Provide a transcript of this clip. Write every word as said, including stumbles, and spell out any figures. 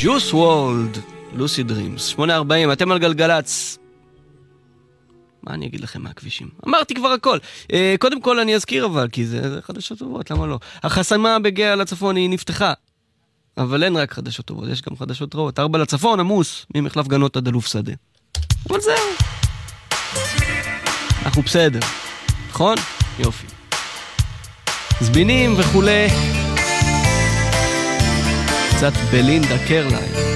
ג'וס וולד, לוסי דרימס, שמונה ארבעים, אתם על גלגלץ. מה אני אגיד לכם מהכבישים? אמרתי כבר הכל. אה, קודם כל אני אזכיר אבל, כי זה, זה חדשות טובות, למה לא? החסמה בגאה לצפון היא נפתחה, אבל אין רק חדשות טובות, יש גם חדשות רעות. ארבע לצפון, עמוס, ממחלף גנות עד אלוף שדה. אבל זהו. אנחנו בסדר. נכון? יופי. זבינים וכולי. קצת בלינדה קרליין.